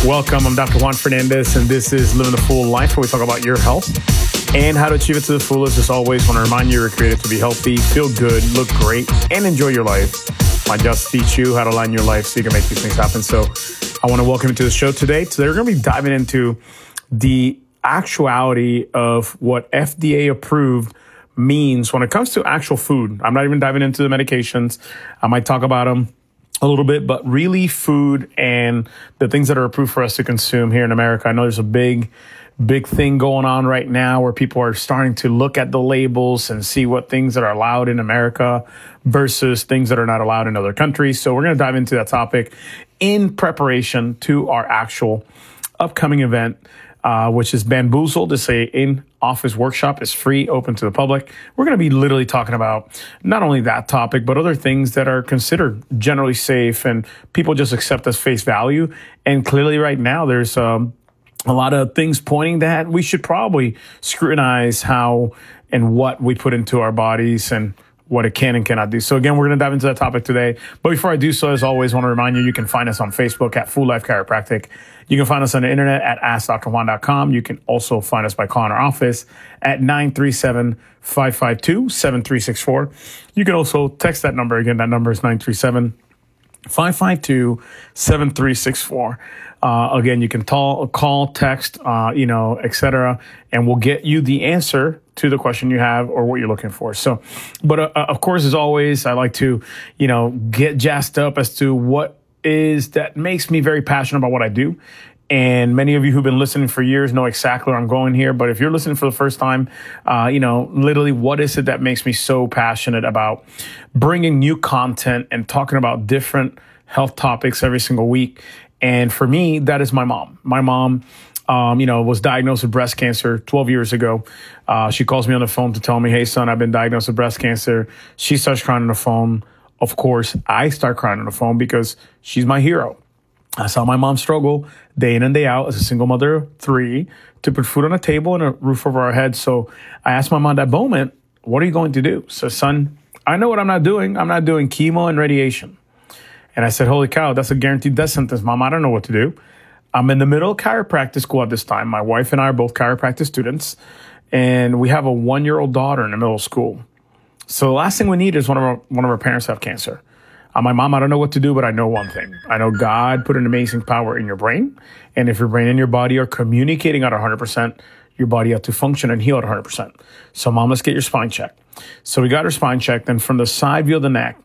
Welcome. I'm Dr. Juan Fernandez, and this is Living the Full Life, where we talk about your health and how to achieve it to the fullest. As always, want to remind you, you're created to be healthy, feel good, look great, and enjoy your life. I just teach you how to align your life so you can make these things happen. So I want to welcome you to the show today. Today, we're going to be diving into the actuality of what FDA approved means when it comes to actual food. I'm not even diving into the medications. I might talk about them a little bit, but really food and the things that are approved for us to consume here in America. I know there's a big thing going on right now where people are starting to look at the labels and see what things that are allowed in America versus things that are not allowed in other countries. So we're going to dive into that topic in preparation to our actual upcoming event, which is Bamboozled. It's a in-office workshop. It's free, open to the public. We're going to be literally talking about not only that topic, but other things that are considered generally safe and people just accept as face value. And clearly right now, there's a lot of things pointing that we should probably scrutinize how and what we put into our bodies and what it can and cannot do. So again, we're going to dive into that topic today. But before I do so, as always, I want to remind you, you can find us on Facebook at Full Life Chiropractic. You can find us on the internet at AskDrJuan.com. You can also find us by calling our office at 937-552-7364. You can also text that number. Again, that number is 937-552-7364. Again, you can call, text, etc., and we'll get you the answer to the question you have or what you're looking for. So, but of course, as always, I like to, get jazzed up as to what is that makes me very passionate about what I do. And many of you who've been listening for years know exactly where I'm going here. But if you're listening for the first time, literally, what is it that makes me so passionate about bringing new content and talking about different health topics every single week? And for me, that is my mom. My mom, was diagnosed with breast cancer 12 years ago. She calls me on the phone to tell me, hey, son, I've been diagnosed with breast cancer. She starts crying on the phone. Of course, I start crying on the phone because she's my hero. I saw my mom struggle day in and day out as a single mother of three to put food on the table and a roof over our heads. So I asked my mom at that moment, what are you going to do? So, son, I know what I'm not doing. I'm not doing chemo and radiation. And I said, holy cow, that's a guaranteed death sentence, Mom. I don't know what to do. I'm in the middle of chiropractic school at this time. My wife and I are both chiropractic students, and we have a 1-year-old daughter in the middle of school. So the last thing we need is one of our parents have cancer. My mom, I don't know what to do, but I know one thing. I know God put an amazing power in your brain. And if your brain and your body are communicating at 100%, your body ought to function and heal at 100%. So, Mom, let's get your spine checked. So we got her spine checked. And from the side view of the neck,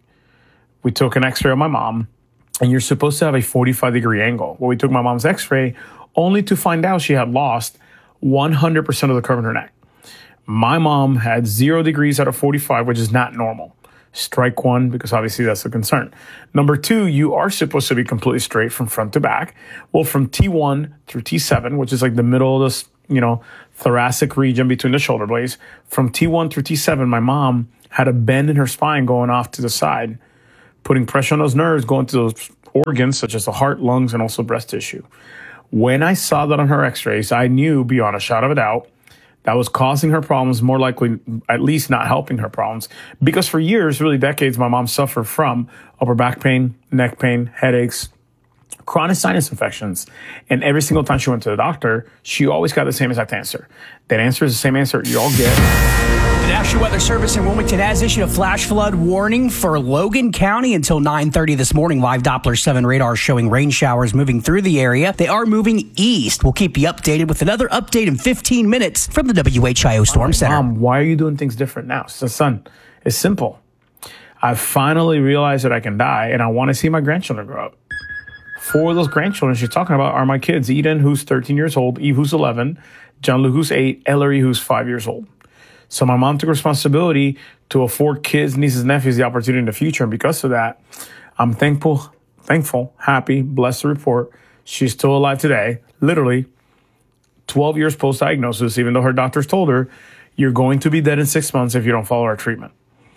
we took an x-ray of my mom. And you're supposed to have a 45-degree angle. Well, we took my mom's x-ray only to find out she had lost 100% of the curve in her neck. My mom had 0 degrees out of 45, which is not normal. Strike one, because obviously that's a concern. Number 2, you are supposed to be completely straight from front to back. Well, from T1 through T7, which is like the middle of this, thoracic region between the shoulder blades. From T1 through T7, my mom had a bend in her spine going off to the side, putting pressure on those nerves, going to those organs such as the heart, lungs, and also breast tissue. When I saw that on her x-rays, I knew beyond a shadow of a doubt that was causing her problems, more likely at least not helping her problems. Because for years, really decades, my mom suffered from upper back pain, neck pain, headaches, chronic sinus infections. And every single time she went to the doctor, she always got the same exact answer. That answer is the same answer you all get. The National Weather Service in Wilmington has issued a flash flood warning for Logan County until 9:30 this morning. Live Doppler 7 radar showing rain showers moving through the area. They are moving east. We'll keep you updated with another update in 15 minutes from the WHIO Storm Center. Mom, why are you doing things different now? So, son, it's simple. I finally realized that I can die, and I want to see my grandchildren grow up. 4 of those grandchildren she's talking about are my kids. Eden, who's 13 years old, Eve, who's 11, John Luke, who's 8, Ellery, who's 5 years old. So my mom took responsibility to afford kids, nieces, nephews the opportunity in the future. And because of that, I'm thankful, happy, blessed to report she's still alive today, literally 12 years post-diagnosis, even though her doctors told her, you're going to be dead in 6 months if you don't follow our treatment.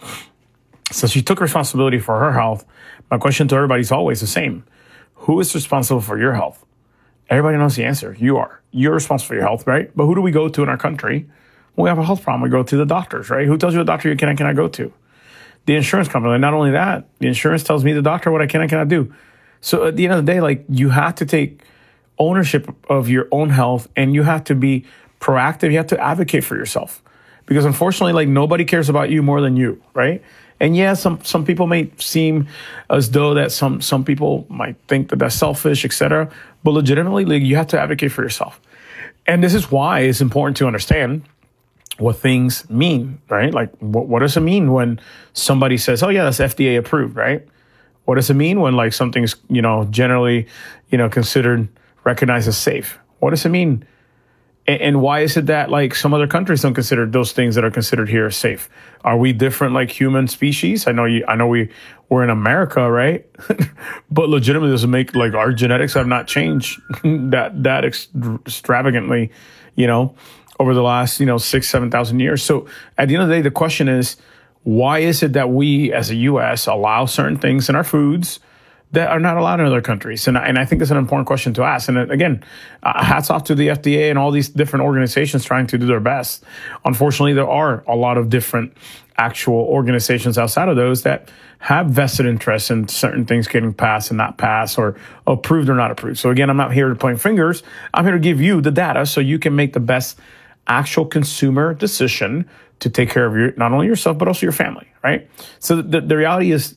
So she took responsibility for her health. My question to everybody is always the same. Who is responsible for your health? Everybody knows the answer. You are. You're responsible for your health, right? But who do we go to in our country when we have a health problem? We go to the doctors, right? Who tells you what doctor you can and cannot go to? The insurance company. And not only that, the insurance tells me, the doctor, what I can and cannot do. So at the end of the day, like, you have to take ownership of your own health, and you have to be proactive. You have to advocate for yourself, because unfortunately, like, nobody cares about you more than you, right? And yeah, some people may seem as though that some people might think that that's selfish, etc. But legitimately, like, you have to advocate for yourself. And this is why it's important to understand what things mean, right? Like, what does it mean when somebody says, "Oh yeah, that's FDA approved," right? What does it mean when, like, something's, generally, considered, recognized as safe? What does it mean? And why is it that, like, some other countries don't consider those things that are considered here as safe? Are we different, like, human species? I know we're in America, right? But legitimately, doesn't make, like, our genetics have not changed that extravagantly, over the last 6,000-7,000 years. So at the end of the day, the question is, why is it that we as a U.S. allow certain things in our foods that are not allowed in other countries? And I think that's an important question to ask. And again, hats off to the FDA and all these different organizations trying to do their best. Unfortunately, there are a lot of different actual organizations outside of those that have vested interests in certain things getting passed and not passed, or approved or not approved. So again, I'm not here to point fingers. I'm here to give you the data so you can make the best actual consumer decision to take care of not only yourself, but also your family, right? So the reality is,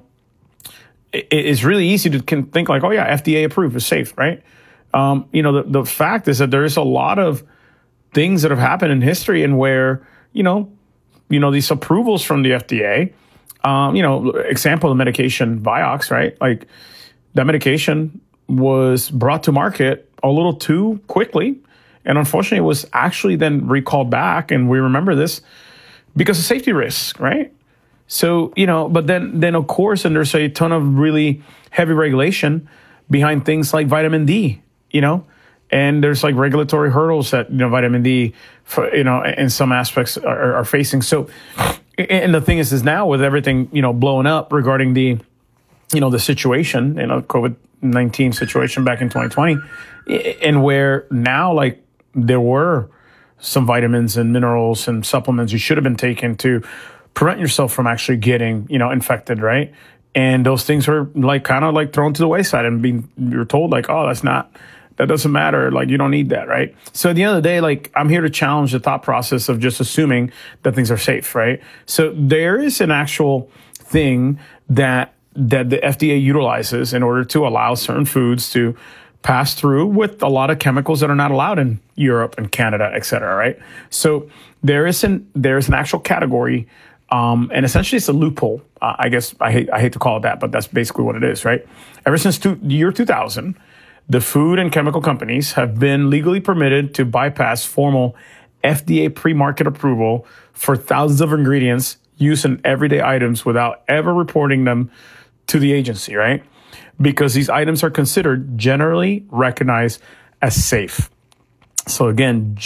it's really easy to think like, oh yeah, FDA approved, is safe, right? The fact is that there is a lot of things that have happened in history, and where, these approvals from the FDA, example, the medication Vioxx, right? Like, that medication was brought to market a little too quickly. And unfortunately, it was actually then recalled back. And we remember this because of safety risks, right? So, but then of course, and there's a ton of really heavy regulation behind things like vitamin D, and there's like regulatory hurdles that, vitamin D, in some aspects are facing. So, and the thing is now with everything, blowing up regarding the, the situation, COVID-19 situation back in 2020, and where now, like, there were some vitamins and minerals and supplements you should have been taking to prevent yourself from actually getting, infected, right? And those things are like kind of like thrown to the wayside, and you're told like, oh, that doesn't matter. Like, you don't need that, right? So at the end of the day, like, I'm here to challenge the thought process of just assuming that things are safe, right? So there is an actual thing that the FDA utilizes in order to allow certain foods to pass through with a lot of chemicals that are not allowed in Europe and Canada, et cetera, right? So there's an actual category, and essentially it's a loophole. I guess I hate to call it that, but that's basically what it is, right? Ever since the year 2000, the food and chemical companies have been legally permitted to bypass formal FDA pre-market approval for thousands of ingredients used in everyday items without ever reporting them to the agency, right? Because these items are considered generally recognized as safe. So again,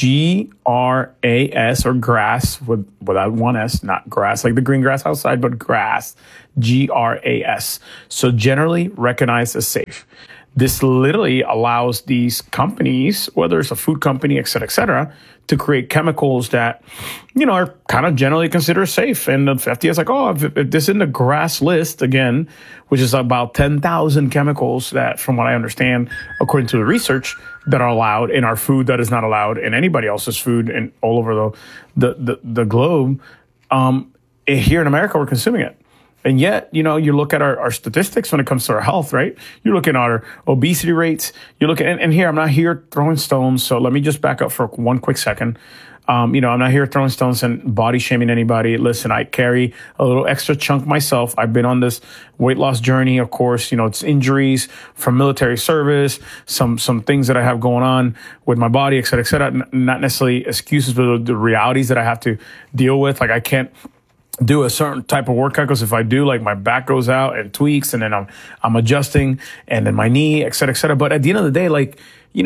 GRAS, or grass without one S, not grass like the green grass outside, but grass, GRAS. So generally recognized as safe. This literally allows these companies, whether it's a food company, et cetera, to create chemicals that, are kind of generally considered safe. And the FDA is like, oh, if this is in the GRAS list, again, which is about 10,000 chemicals that, from what I understand, according to the research, that are allowed in our food that is not allowed in anybody else's food and all over the globe, here in America, we're consuming it. And yet, you look at our statistics when it comes to our health, right? You look at our obesity rates. You look at, and here, I'm not here throwing stones. So let me just back up for one quick second. I'm not here throwing stones and body shaming anybody. Listen, I carry a little extra chunk myself. I've been on this weight loss journey. Of course, it's injuries from military service, some things that I have going on with my body, et cetera, et cetera. Not necessarily excuses, but the realities that I have to deal with. Like, I can't do a certain type of workout because if I do, like, my back goes out and tweaks, and then I'm adjusting, and then my knee, et cetera, et cetera. But at the end of the day, like,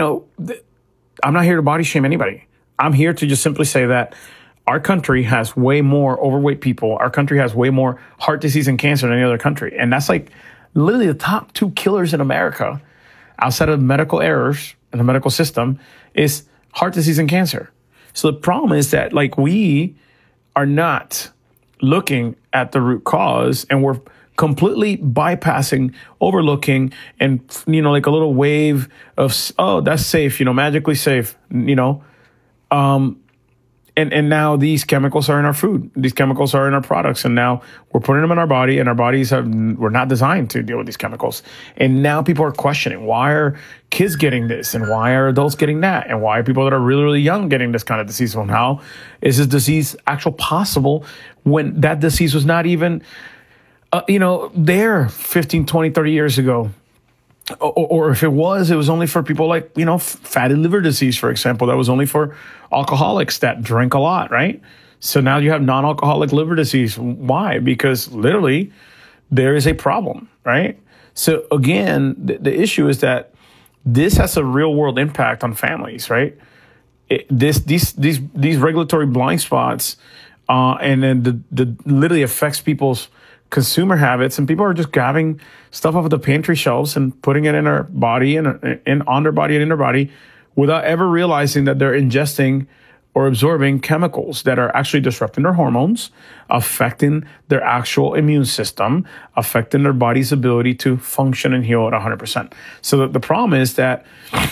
I'm not here to body shame anybody. I'm here to just simply say that our country has way more overweight people. Our country has way more heart disease and cancer than any other country. And that's like literally the top two killers in America outside of medical errors in the medical system is heart disease and cancer. So the problem is that, like, we are not looking at the root cause, and we're completely bypassing, overlooking, and, like a little wave of, oh, that's safe, magically safe, And now these chemicals are in our food. These chemicals are in our products. And now we're putting them in our body, and our bodies were not designed to deal with these chemicals. And now people are questioning, why are kids getting this? And why are adults getting that? And why are people that are really, really young getting this kind of disease? Well, how is this disease actually possible when that disease was not even, there 15, 20, 30 years ago? Or if it was only for people like, fatty liver disease, for example. That was only for alcoholics that drink a lot, right? So now you have non-alcoholic liver disease. Why? Because literally there is a problem, right? So again, the issue is that this has a real world impact on families, right? These regulatory blind spots, and then the literally affects people's consumer habits, and people are just grabbing stuff off of the pantry shelves and putting it in their body and on their body and in their body without ever realizing that they're ingesting or absorbing chemicals that are actually disrupting their hormones, affecting their actual immune system, affecting their body's ability to function and heal at 100%. So the problem is that,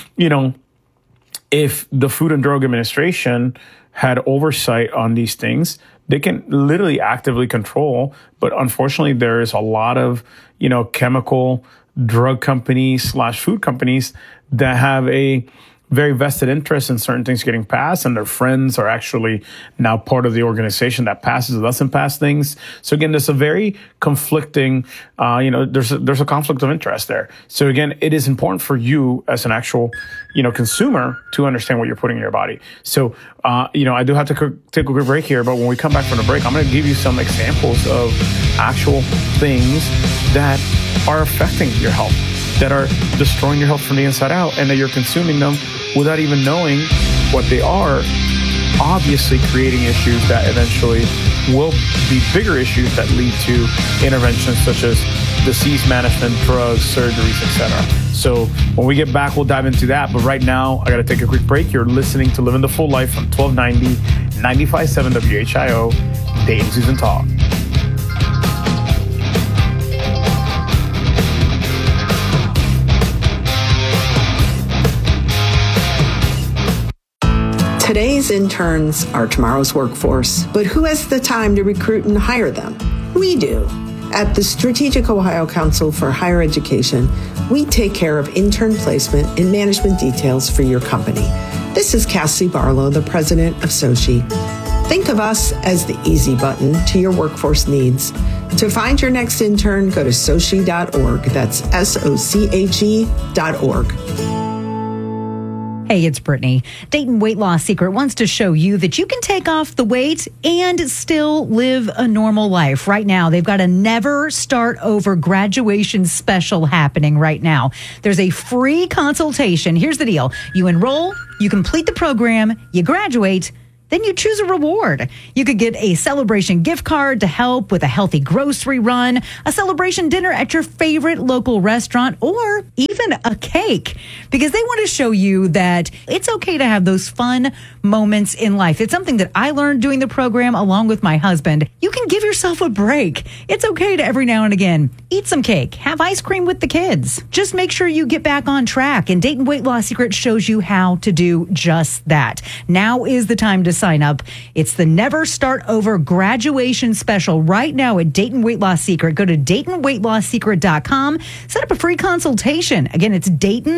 if the Food and Drug Administration had oversight on these things, they can literally actively control. But unfortunately, there is a lot of, chemical drug companies / food companies that have a very vested interest in certain things getting passed, and their friends are actually now part of the organization that passes or doesn't pass things. So again, there's a very conflicting, there's a conflict of interest there. So again, it is important for you as an actual, consumer to understand what you're putting in your body. So, I do have to take a quick break here, but when we come back from the break, I'm going to give you some examples of actual things that are affecting your health, that are destroying your health from the inside out, and that you're consuming them without even knowing what they are, obviously creating issues that eventually will be bigger issues that lead to interventions such as disease management, drugs, surgeries, etc. So when we get back, we'll dive into that. But right now, I got to take a quick break. You're listening to Living the Full Life on 1290, 95.7 WHIO, Dayton Susan Talk. Today's interns are tomorrow's workforce, but who has the time to recruit and hire them? We do. At the Strategic Ohio Council for Higher Education, we take care of intern placement and management details for your company. This is Cassie Barlow, the president of SOCHI. Think of us as the easy button to your workforce needs. To find your next intern, go to sochi.org. That's SOCHE.org. Hey, it's Brittany. Dayton Weight Loss Secret wants to show you that you can take off the weight and still live a normal life. Right now, they've got a Never Start Over graduation special happening right now. There's a free consultation. Here's the deal. You enroll, you complete the program, you graduate, then you choose a reward. You could get a celebration gift card to help with a healthy grocery run, a celebration dinner at your favorite local restaurant, or even a cake, because they want to show you that it's okay to have those fun moments in life. It's something that I learned doing the program along with my husband. You can give yourself a break. It's okay to every now and again eat some cake, have ice cream with the kids. Just make sure you get back on track, and Dayton Weight Loss Secret shows you how to do just that. Now is the time to sign up. It's the Never Start Over graduation special right now at Dayton Weight Loss Secret. Go to DaytonWeightLossSecret.com. Set up a free consultation. Again, it's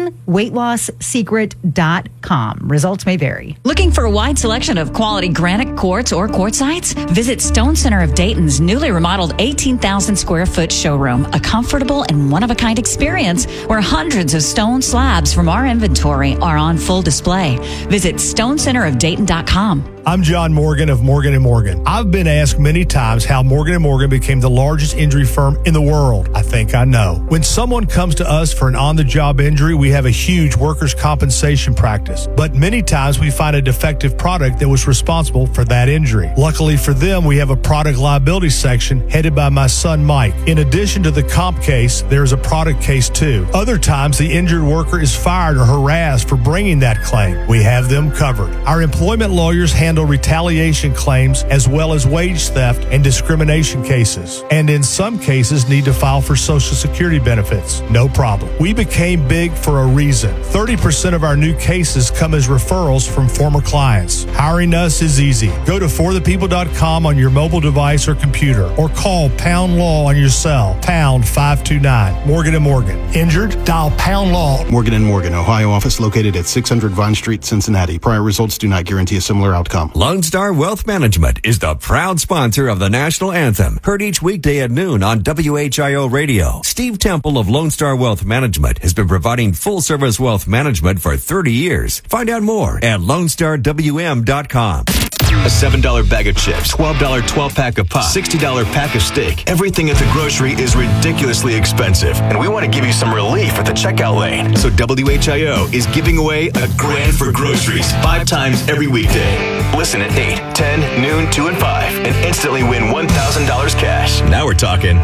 DaytonWeightLossSecret.com. Results may vary. Looking for a wide selection of quality granite quartz or quartzites? Visit Stone Center of Dayton's newly remodeled 18,000 square foot showroom, a comfortable and one-of-a-kind experience where hundreds of stone slabs from our inventory are on full display. Visit StoneCenterofDayton.com. I'm John Morgan of Morgan & Morgan. I've been asked many times how Morgan & Morgan became the largest injury firm in the world. I think I know. When someone comes to us for an on-the-job injury, we have a huge workers' compensation practice. But many times we find a defective product that was responsible for that injury. Luckily for them, we have a product liability section headed by my son Mike. In addition to the comp case, there's a product case too. Other times, the injured worker is fired or harassed for bringing that claim. We have them covered. Our employment lawyers handle handle retaliation claims as well as wage theft and discrimination cases. And in some cases, need to file for Social Security benefits. No problem. We became big for a reason. 30% of our new cases come as referrals from former clients. Hiring us is easy. Go to forthepeople.com on your mobile device or computer, or call Pound Law on your cell, pound 529. Morgan & Morgan. Injured? Dial Pound Law. Morgan & Morgan, Ohio office located at 600 Vine Street, Cincinnati. Prior results do not guarantee a similar outcome. Lone Star Wealth Management is the proud sponsor of the national anthem, heard each weekday at noon on WHIO Radio. Steve Temple of Lone Star Wealth Management has been providing full-service wealth management for 30 years. Find out more at LoneStarWM.com. A $7 bag of chips, $12 12-pack of pop, $60 pack of steak. Everything at the grocery is ridiculously expensive, and we want to give you some relief at the checkout lane. So WHIO is giving away a grand for groceries 5 times every weekday. Listen at 8, 10, noon, 2, and 5, and instantly win $1,000 cash. Now we're talking.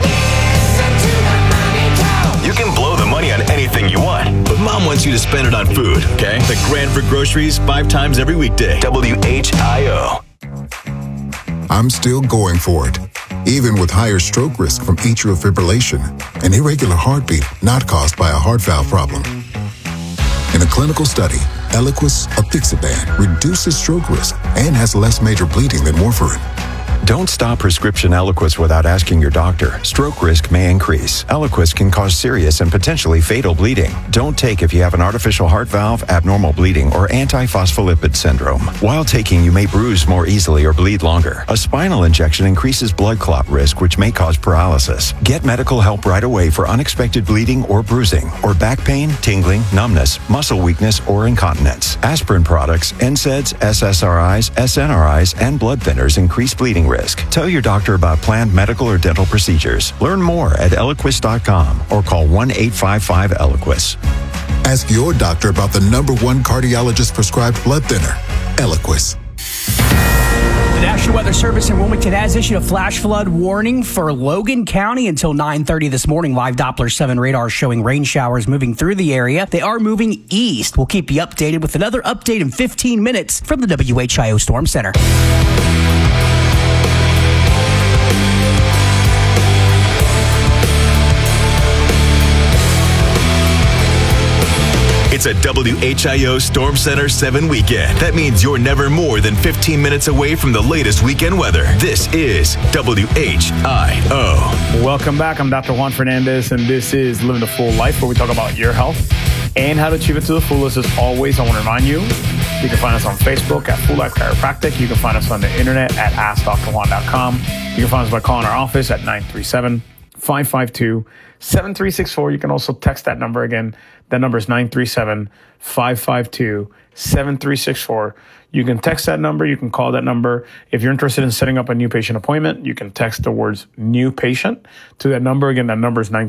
You can blow the money on anything you want, but Mom wants you to spend it on food, okay? The grand for groceries 5 times every weekday. WHIO. I'm still going for it, even with higher stroke risk from atrial fibrillation, an irregular heartbeat not caused by a heart valve problem. In a clinical study, Eliquis apixaban reduces stroke risk and has less major bleeding than warfarin. Don't stop prescription Eliquis without asking your doctor. Stroke risk may increase. Eliquis can cause serious and potentially fatal bleeding. Don't take if you have an artificial heart valve, abnormal bleeding, or antiphospholipid syndrome. While taking, you may bruise more easily or bleed longer. A spinal injection increases blood clot risk, which may cause paralysis. Get medical help right away for unexpected bleeding or bruising, or back pain, tingling, numbness, muscle weakness, or incontinence. Aspirin products, NSAIDs, SSRIs, SNRIs, and blood thinners increase bleeding risk. Tell your doctor about planned medical or dental procedures. Learn more at Eliquis.com or call 1-855-ELIQUIS. Ask your doctor about the #1 cardiologist prescribed blood thinner, Eliquis. The National Weather Service in Wilmington has issued a flash flood warning for Logan County until 9:30 this morning. Live Doppler 7 radar showing rain showers moving through the area. They are moving east. We'll keep you updated with another update in 15 minutes from the WHIO Storm Center. It's a WHIO Storm Center 7 weekend. That means you're never more than 15 minutes away from the latest weekend weather. This is WHIO. Welcome back. I'm Dr. Juan Fernandez, and this is Living the Full Life, where we talk about your health and how to achieve it to the fullest. As always, I want to remind you, you can find us on Facebook at Full Life Chiropractic. You can find us on the internet at AskDrJuan.com. You can find us by calling our office at 937-552-7364. You can also text that number again. That number is 937-552-7364. You can text that number. You can call that number. If you're interested in setting up a new patient appointment, you can text the words new patient to that number. Again, that number is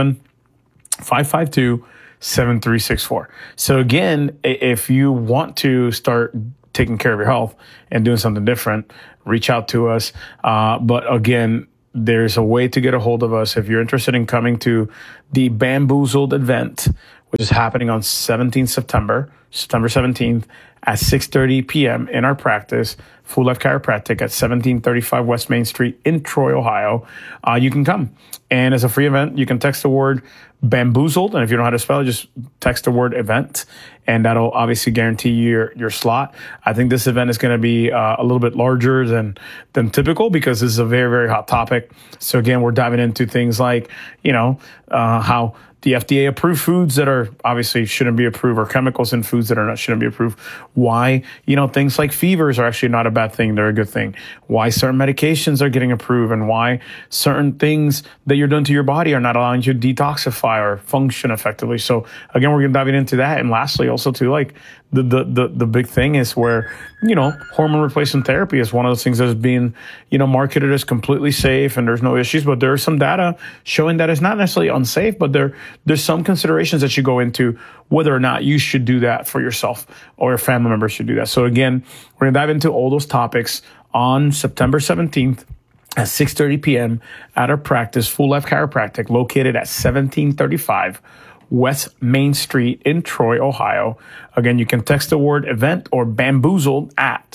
937-552-7364. So again, if you want to start taking care of your health and doing something different, reach out to us. But again, there's a way to get a hold of us if you're interested in coming to the Bamboozled event, which is happening on September 17th at 6:30 p.m. in our practice, Full Life Chiropractic at 1735 West Main Street in Troy, Ohio. You can come. And as a free event, you can text the word Bamboozled. And if you don't know how to spell it, just text the word event. And that'll obviously guarantee your slot. I think this event is going to be a little bit larger than typical because this is a very, very hot topic. So again, we're diving into things like, how the FDA approved foods that are obviously shouldn't be approved, or chemicals in foods that are not shouldn't be approved. Why, things like fevers are actually not a bad thing. They're a good thing. Why certain medications are getting approved, and why certain things that you're doing to your body are not allowing you to detoxify or function effectively. So again, we're going to dive into that. And lastly, also too, like the big thing is where, hormone replacement therapy is one of those things that is being, marketed as completely safe and there's no issues, but there's some data showing that it's not necessarily unsafe, but there's some considerations that you go into whether or not you should do that for yourself or your family members should do that. So again, we're going to dive into all those topics on September 17th at 6:30 p.m. at our practice, Full Life Chiropractic, located at 1735 West Main Street in Troy, Ohio. Again, you can text the word event or bamboozled at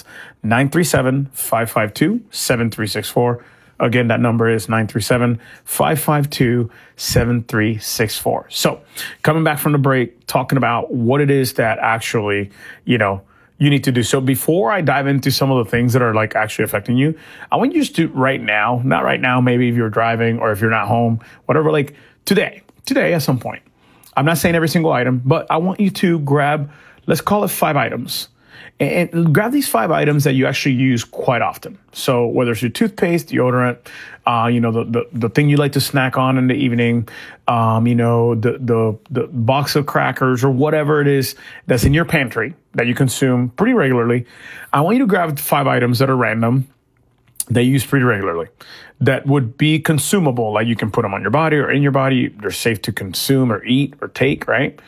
937-552-7364. Again, that number is 937-552-7364. So coming back from the break, talking about what it is that actually, you need to do. So before I dive into some of the things that are like actually affecting you, I want you just to right now, not right now, maybe if you're driving or if you're not home, whatever, like today at some point. I'm not saying every single item, but I want you to grab, let's call it 5 items. And grab these 5 items that you actually use quite often. So whether it's your toothpaste, deodorant, the thing you like to snack on in the evening, the box of crackers or whatever it is that's in your pantry that you consume pretty regularly. I want you to grab 5 items that are random that you use pretty regularly that would be consumable. Like you can put them on your body or in your body. They're safe to consume or eat or take, right?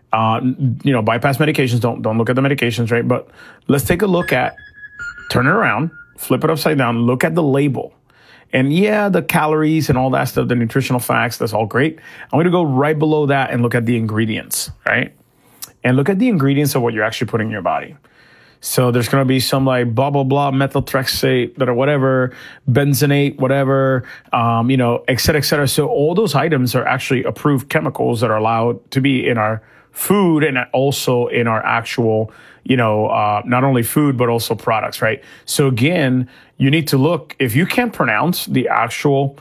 Bypass medications. Don't look at the medications, right? But let's take a look at, turn it around, flip it upside down, look at the label. And yeah, the calories and all that stuff, the nutritional facts, that's all great. I'm going to go right below that and look at the ingredients, right? And look at the ingredients of what you're actually putting in your body. So there's going to be some like blah, blah, blah, methyltrexate, or whatever, benzenate, whatever, et cetera, et cetera. So all those items are actually approved chemicals that are allowed to be in our food and also in our actual, not only food, but also products, right? So again, you need to look, if you can't pronounce the actual,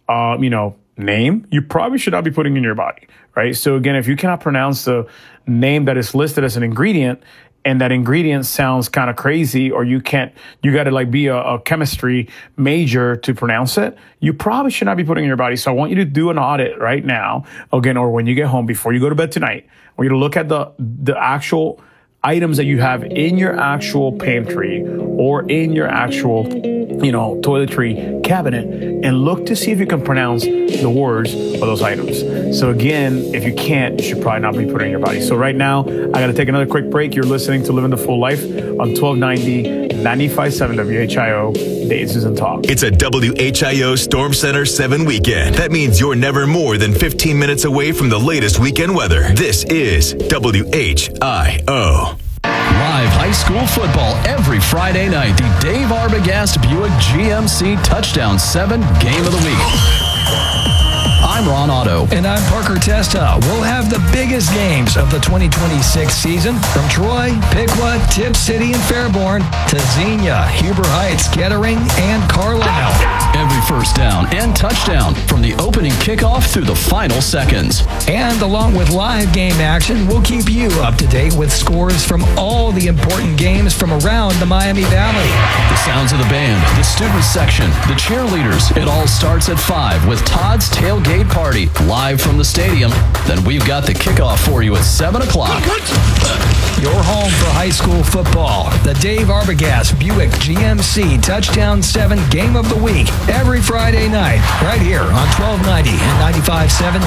name, you probably should not be putting in your body, right? So again, if you cannot pronounce the name that is listed as an ingredient, and that ingredient sounds kind of crazy, or you got to like be a chemistry major to pronounce it, you probably should not be putting in your body. So I want you to do an audit right now, again, or when you get home, before you go to bed tonight. I want you to look at the actual items that you have in your actual pantry or in your actual, toiletry cabinet, and look to see if you can pronounce the words of those items. So again, if you can't, you should probably not be putting in your body. So right now, I got to take another quick break. You're listening to Living the Full Life on 1290, 95.7 WHIO, Dayton's and Talk. It's a WHIO Storm Center 7 weekend. That means you're never more than 15 minutes away from the latest weekend weather. This is WHIO. Live high school football every Friday night. The Dave Arbogast Buick GMC Touchdown 7 Game of the Week. I'm Ron Otto. And I'm Parker Testa. We'll have the biggest games of the 2026 season from Troy, Piqua, Tip City, and Fairborn to Xenia, Huber Heights, Kettering, and Carlisle. Every first down and touchdown from the opening kickoff through the final seconds. And along with live game action, we'll keep you up to date with scores from all the important games from around the Miami Valley. The sounds of the band, the student section, the cheerleaders. It all starts at 5 with Todd's Tailgate Party live from the stadium. Then we've got the kickoff for you at 7 o'clock. Your home for high school football. The Dave Arbogast Buick GMC Touchdown 7 Game of the Week. Every Friday night, right here on 1290 and 95.7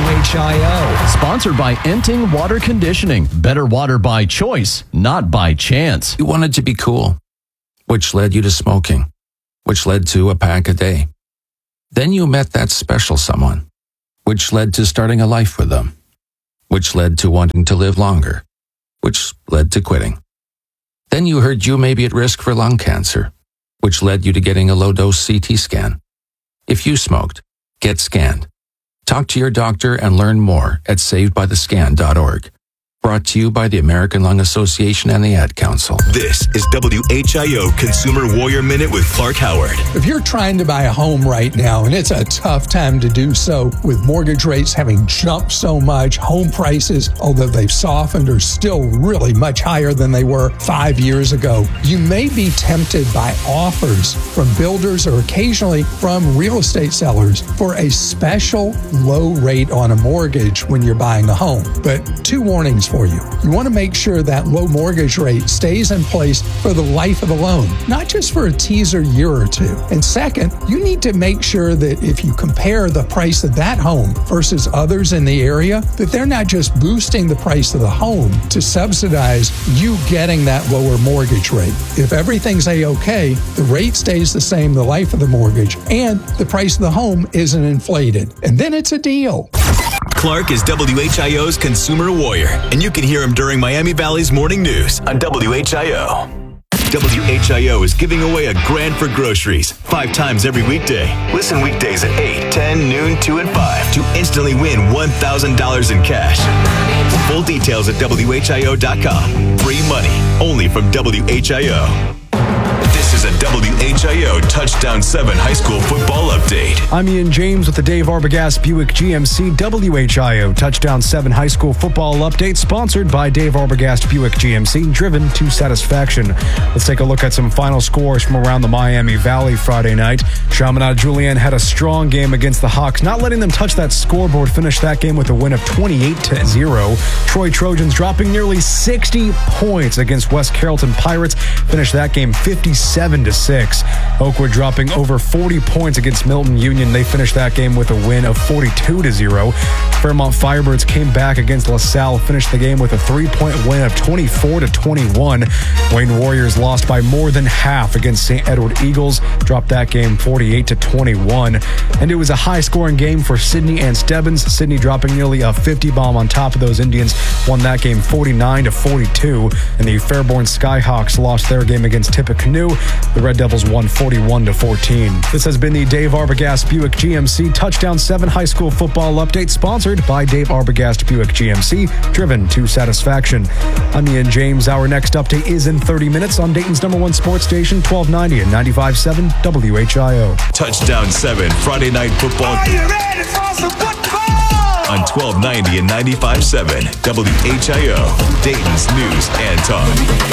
WHIO. Sponsored by Enting Water Conditioning. Better water by choice, not by chance. You wanted to be cool, which led you to smoking, which led to a pack a day. Then you met that special someone, which led to starting a life with them, which led to wanting to live longer, which led to quitting. Then you heard you may be at risk for lung cancer, which led you to getting a low-dose CT scan. If you smoked, get scanned. Talk to your doctor and learn more at savedbythescan.org. Brought to you by the American Lung Association and the Ad Council. This is WHIO Consumer Warrior Minute with Clark Howard. If you're trying to buy a home right now, and it's a tough time to do so, with mortgage rates having jumped so much, home prices, although they've softened, are still really much higher than they were 5 years ago, you may be tempted by offers from builders or occasionally from real estate sellers for a special low rate on a mortgage when you're buying a home. But 2 warnings for you. You want to make sure that low mortgage rate stays in place for the life of the loan, not just for a teaser year or two. And second, you need to make sure that if you compare the price of that home versus others in the area, that they're not just boosting the price of the home to subsidize you getting that lower mortgage rate. If everything's A-okay, the rate stays the same the life of the mortgage, and the price of the home isn't inflated. And then it's a deal. Clark is WHIO's consumer warrior, and you can hear him during Miami Valley's morning news on WHIO. WHIO is giving away a grand for groceries 5 times every weekday. Listen weekdays at 8, 10, noon, 2, and 5 to instantly win $1,000 in cash. For full details at WHIO.com. Free money only from WHIO. This is a WHIO Touchdown 7 high school football update. I'm Ian James with the Dave Arbogast Buick GMC WHIO Touchdown 7 high school football update, sponsored by Dave Arbogast Buick GMC, driven to satisfaction. Let's take a look at some final scores from around the Miami Valley Friday night. Chaminade Julienne had a strong game against the Hawks, not letting them touch that scoreboard, finished that game with a win of 28-0. Troy Trojans dropping nearly 60 points against West Carrollton Pirates, finished that game 57-6. Oakwood dropping over 40 points against Milton Union. They finished that game with a win of 42-0. Fairmont Firebirds came back against LaSalle, finished the game with a 3-point win of 24-21. Wayne Warriors lost by more than half against St. Edward Eagles, dropped that game 48-21. And it was a high-scoring game for Sydney and Stebbins. Sydney dropping nearly a 50 bomb on top of those Indians, won that game 49-42. And the Fairborn Skyhawks lost their game against Tippecanoe. The Red Devils won 41-14. This has been the Dave Arbogast Buick GMC Touchdown 7 high school football update, sponsored by Dave Arbogast Buick GMC, driven to satisfaction. I'm Ian James. Our next update is in 30 minutes on Dayton's #1 sports station, 1290 and 95.7 WHIO. Touchdown 7 Friday night football. Are you ready for some football? On 1290 and 95.7 WHIO, Dayton's news and talk.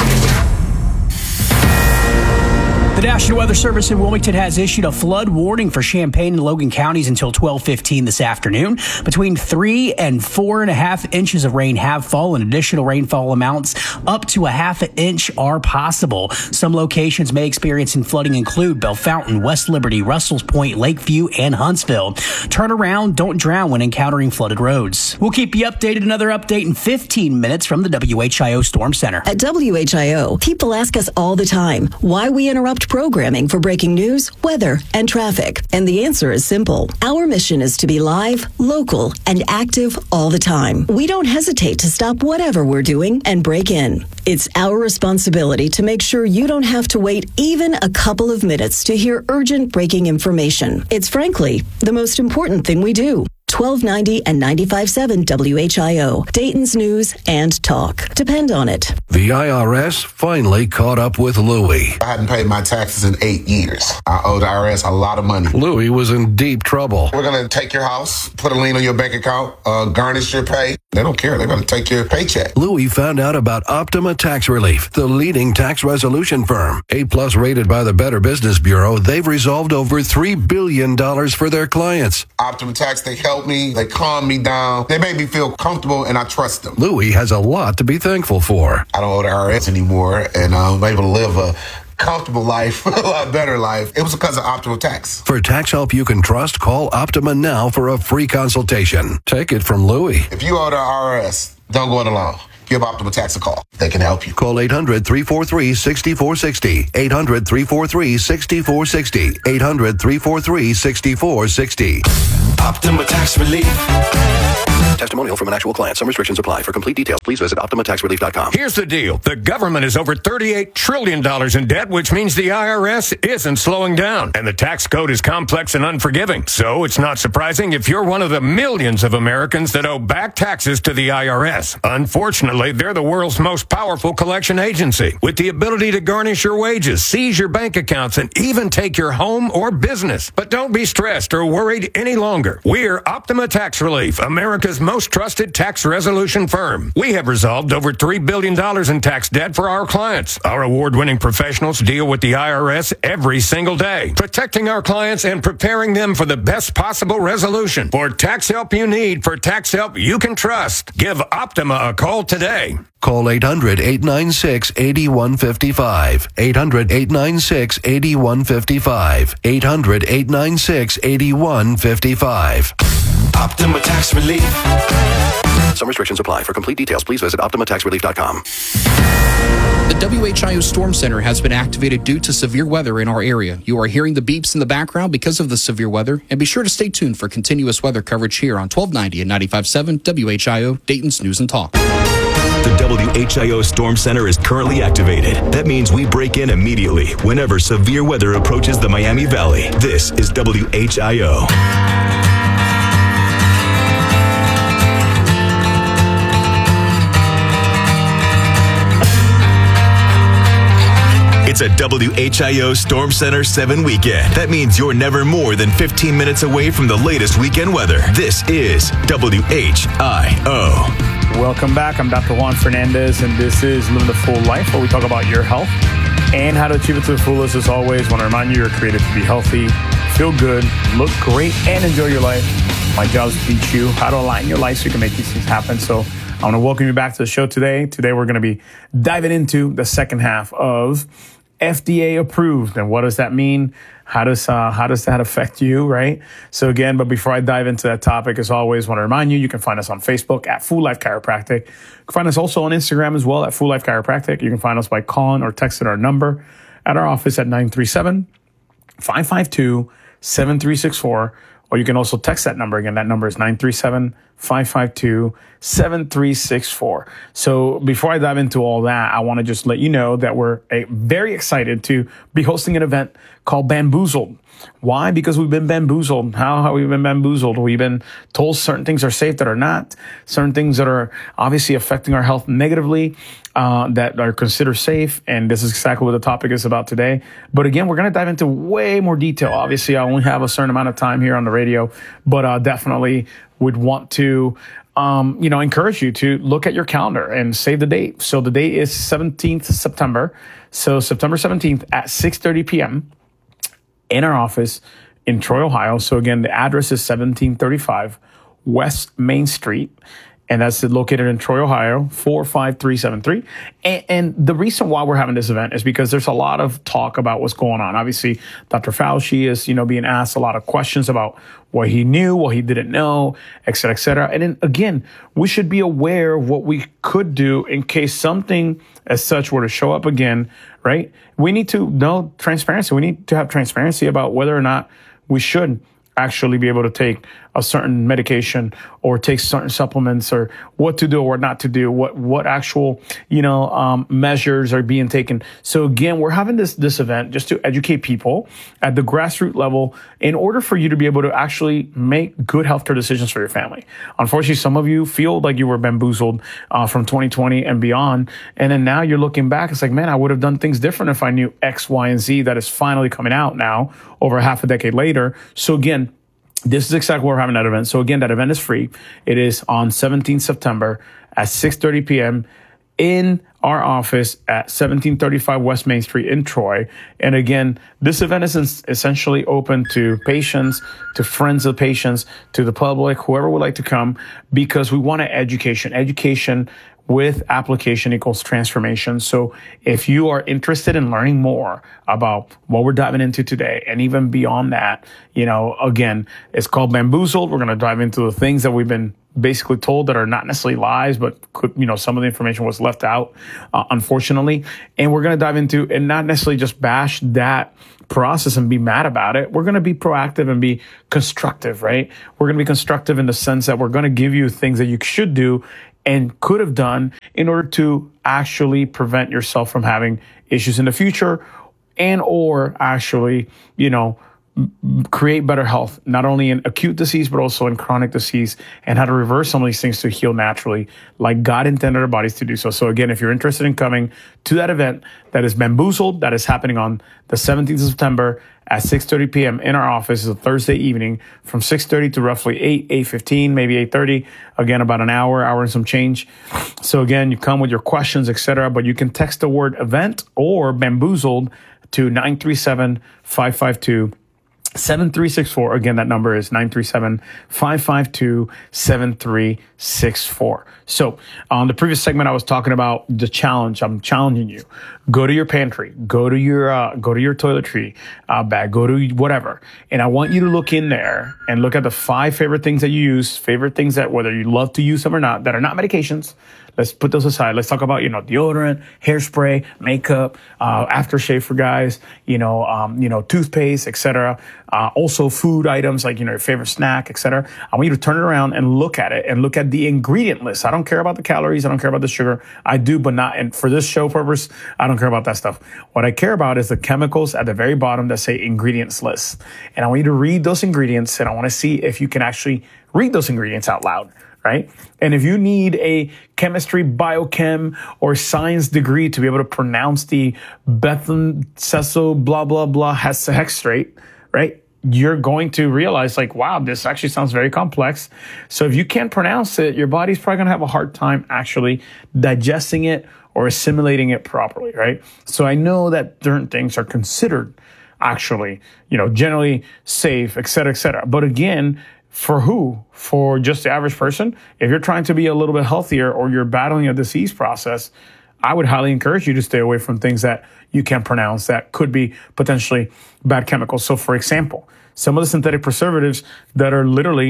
The National Weather Service in Wilmington has issued a flood warning for Champaign and Logan counties until 12:15 this afternoon. Between 3 and 4.5 inches of rain have fallen. Additional rainfall amounts up to a half an inch are possible. Some locations may experience flooding include Bellefontaine, West Liberty, Russell's Point, Lakeview, and Huntsville. Turn around, don't drown when encountering flooded roads. We'll keep you updated. Another update in 15 minutes from the WHIO Storm Center. At WHIO, people ask us all the time why we interrupt programming for breaking news, weather, and traffic. And the answer is simple. Our mission is to be live, local, and active all the time. We don't hesitate to stop whatever we're doing and break in. It's our responsibility to make sure you don't have to wait even a couple of minutes to hear urgent breaking information. It's frankly the most important thing we do. 1290 and 95.7 WHIO, Dayton's news and talk. Depend on it. The IRS finally caught up with Louie. I hadn't paid my taxes in 8 years. I owed the IRS a lot of money. Louie was in deep trouble. We're going to take your house, put a lien on your bank account, garnish your pay. They don't care. They're going to take your paycheck. Louie found out about Optima Tax Relief, the leading tax resolution firm. A+ rated by the Better Business Bureau, they've resolved over $3 billion for their clients. Optima Tax, they help me. They calm me down. They make me feel comfortable, and I trust them. Louie has a lot to be thankful for. I don't owe the IRS anymore, and I'm able to live a comfortable life, a lot better life. It was because of Optima Tax. For tax help you can trust, call Optima now for a free consultation. Take it from Louie. If you owe the IRS, don't go it alone. Give Optima Tax a call. They can help you. Call 800-343-6460. 800-343-6460. 800-343-6460. Optima Tax Relief. Testimonial from an actual client. Some restrictions apply. For complete details, please visit OptimaTaxRelief.com. Here's the deal. The government is over $38 trillion in debt, which means the IRS isn't slowing down. And the tax code is complex and unforgiving. So it's not surprising if you're one of the millions of Americans that owe back taxes to the IRS. Unfortunately, they're the world's most powerful collection agency, with the ability to garnish your wages, seize your bank accounts, and even take your home or business. But don't be stressed or worried any longer. We're Optima Tax Relief, America's most trusted tax resolution firm. We have resolved over $3 billion in tax debt for our clients. Our award-winning professionals deal with the IRS every single day, protecting our clients and preparing them for the best possible resolution. For tax help you need, for tax help you can trust, give Optima a call today. Call 800-896-8155. 800-896-8155. 800-896-8155. Optima Tax Relief. Some restrictions apply. For complete details, please visit OptimaTaxRelief.com. The WHIO Storm Center has been activated due to severe weather in our area. You are hearing the beeps in the background because of the severe weather, and be sure to stay tuned for continuous weather coverage here on 1290 and 95.7 WHIO, Dayton's News and Talk. The WHIO Storm Center is currently activated. That means we break in immediately whenever severe weather approaches the Miami Valley. This is WHIO. It's a WHIO Storm Center 7 weekend. That means you're never more than 15 minutes away from the latest weekend weather. This is WHIO. Welcome back. I'm Dr. Juan Fernandez, and this is Living the Full Life, where we talk about your health and how to achieve it to the fullest. As always, I want to remind you, you're created to be healthy, feel good, look great, and enjoy your life. My job is to teach you how to align your life so you can make these things happen. So I want to welcome you back to the show today. Today, we're going to be diving into the second half of FDA approved. And what does that mean? How does that affect you, right? So again, but before I dive into that topic, as always, I want to remind you, you can find us on Facebook at Full Life Chiropractic. You can find us also on Instagram as well at Full Life Chiropractic. You can find us by calling or texting our number at our office at 937-552-7364. Or you can also text that number. Again, that number is 937-552-7364. So before I dive into all that, I want to just let you know that we're very excited to be hosting an event called Bamboozled. Why? Because we've been bamboozled. How have we been bamboozled? We've been told certain things are safe that are not, certain things that are obviously affecting our health negatively, that are considered safe. And this is exactly what the topic is about today. But again, we're going to dive into way more detail. Obviously, I only have a certain amount of time here on the radio, but definitely would want to encourage you to look at your calendar and save the date. So the date is 17th September. So September 17th at 6:30 p.m. in our office in Troy, Ohio. So again, the address is 1735 West Main Street. And that's located in Troy, Ohio, 45373. And the reason why we're having this event is because there's a lot of talk about what's going on. Obviously, Dr. Fauci is, being asked a lot of questions about what he knew, what he didn't know, et cetera, et cetera. And then again, we should be aware of what we could do in case something as such were to show up again, right? We need to know transparency. We need to have transparency about whether or not we should actually be able to take a certain medication or take certain supplements, or what to do or not to do, what actual, measures are being taken. So again, we're having this event just to educate people at the grassroots level in order for you to be able to actually make good healthcare decisions for your family. Unfortunately, some of you feel like you were bamboozled from 2020 and beyond. And then now you're looking back, it's like, man, I would have done things different if I knew X, Y, and Z that is finally coming out now over half a decade later. So again, this is exactly why we're having that event. So again, that event is free. It is on 17th September at 6:30 p.m. in our office at 1735 West Main Street in Troy. And again, this event is essentially open to patients, to friends of patients, to the public, whoever would like to come, because we want education with application equals transformation. So if you are interested in learning more about what we're diving into today, and even beyond that, again, it's called Bamboozled. We're going to dive into the things that we've been basically told that are not necessarily lies, but could, some of the information was left out, unfortunately. And we're going to dive into, and not necessarily just bash that process and be mad about it. We're going to be proactive and be constructive, right? We're going to be constructive in the sense that we're going to give you things that you should do and could have done in order to actually prevent yourself from having issues in the future, and or actually, create better health, not only in acute disease, but also in chronic disease, and how to reverse some of these things to heal naturally, like God intended our bodies to do so. So again, if you're interested in coming to that event, that is Bamboozled, that is happening on the 17th of September at 6:30 p.m. in our office. It's a Thursday evening from 6:30 to roughly 8:15, maybe 8:30. Again, about an hour and some change. So again, you come with your questions, etc. But you can text the word event or Bamboozled to 937-552 7364. Again, that number is 937-552-7364. So on the previous segment, I was talking about the challenge. I'm challenging you. Go to your pantry, go to your toiletry bag, go to whatever. And I want you to look in there and look at the 5 favorite things that you use, favorite things that whether you love to use them or not, that are not medications. Let's put those aside. Let's talk about, deodorant, hairspray, makeup, aftershave for guys, toothpaste, etc. Also food items like, your favorite snack, etc. I want you to turn it around and look at it and look at the ingredient list. I don't care about the calories. I don't care about the sugar. I do, but not. And for this show purpose, I don't care about that stuff. What I care about is the chemicals at the very bottom that say ingredients list. And I want you to read those ingredients, and I want to see if you can actually read those ingredients out loud. Right? And if you need a chemistry, biochem, or science degree to be able to pronounce the bethylcesyl blah, blah, blah hexastrate, right? You're going to realize wow, this actually sounds very complex. So if you can't pronounce it, your body's probably going to have a hard time actually digesting it or assimilating it properly, right? So I know that certain things are considered actually, generally safe, et cetera, et cetera. But again, for who? For just the average person? If you're trying to be a little bit healthier or you're battling a disease process, I would highly encourage you to stay away from things that you can't pronounce that could be potentially bad chemicals. So for example, some of the synthetic preservatives that are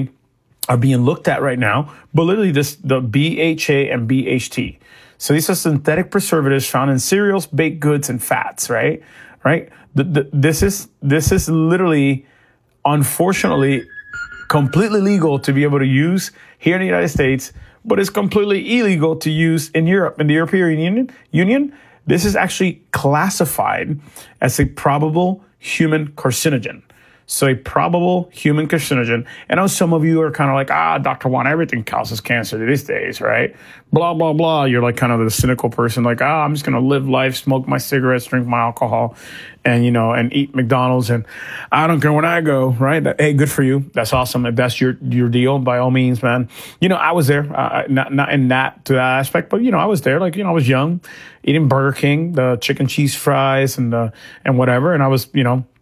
being looked at right now, but literally the BHA and BHT. So these are synthetic preservatives found in cereals, baked goods, and fats, right? Right? This is literally, unfortunately, completely legal to be able to use here in the United States, but it's completely illegal to use in Europe, in the European Union. This is actually classified as a probable human carcinogen. So a probable human carcinogen. And I know some of you are kind of like, Dr. Juan, everything causes cancer these days, right? Blah, blah, blah. You're like kind of the cynical person, like, I'm just going to live life, smoke my cigarettes, drink my alcohol, and, and eat McDonald's. And I don't care when I go, right? Hey, good for you. That's awesome. If that's your deal, by all means, man. I was there, not in that to that aspect, but, I was there. I was young, eating Burger King, the chicken cheese fries and whatever. And I was,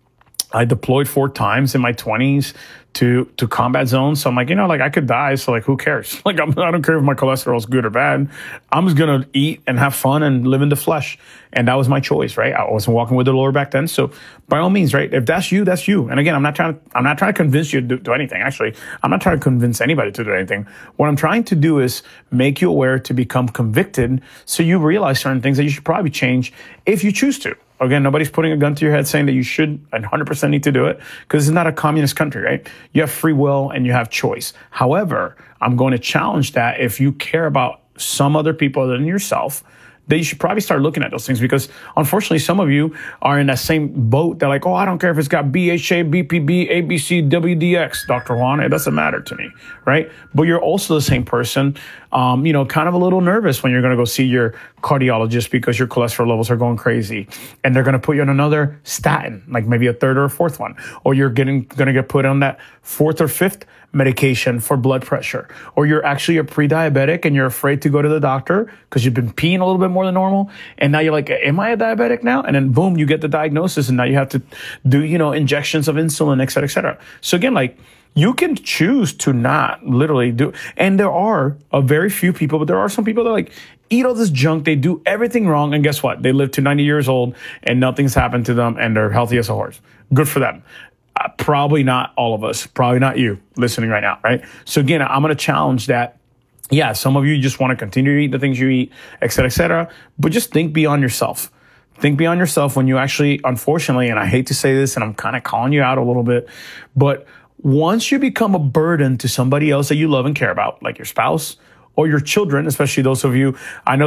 I deployed 4 times in my 20s to combat zones. So I'm like, I could die. So who cares? I don't care if my cholesterol is good or bad. I'm just going to eat and have fun and live in the flesh. And that was my choice, right? I wasn't walking with the Lord back then. So by all means, right? If that's you, that's you. And again, I'm not trying to convince you to do anything. Actually, I'm not trying to convince anybody to do anything. What I'm trying to do is make you aware to become convicted so you realize certain things that you should probably change if you choose to. Again, nobody's putting a gun to your head saying that you should 100% need to do it because it's not a communist country, right? You have free will and you have choice. However, I'm going to challenge that if you care about some other people other than yourself, that you should probably start looking at those things because unfortunately some of you are in that same boat. They're like, I don't care if it's got BHA, BPB, ABC, WDX, Dr. Juan, it doesn't matter to me, right? But you're also the same person, kind of a little nervous when you're going to go see your cardiologist because your cholesterol levels are going crazy and they're going to put you on another statin, like maybe a 3rd or a 4th one, or you're going to get put on that 4th or 5th medication for blood pressure, or you're actually a pre-diabetic and you're afraid to go to the doctor because you've been peeing a little bit more than normal. And now you're like, am I a diabetic now? And then boom, you get the diagnosis and now you have to do, injections of insulin, et cetera, et cetera. So again, you can choose to not literally do, and there are a very few people, but there are some people that eat all this junk. They do everything wrong. And guess what? They live to 90 years old and nothing's happened to them and they're healthy as a horse. Good for them. Probably not all of us, probably not you listening right now, right? So again, I'm going to challenge that. Yeah, some of you just want to continue to eat the things you eat, et cetera, but just think beyond yourself. Think beyond yourself when you actually, unfortunately, and I hate to say this, and I'm kind of calling you out a little bit, but once you become a burden to somebody else that you love and care about, like your spouse or your children, especially those of you, I know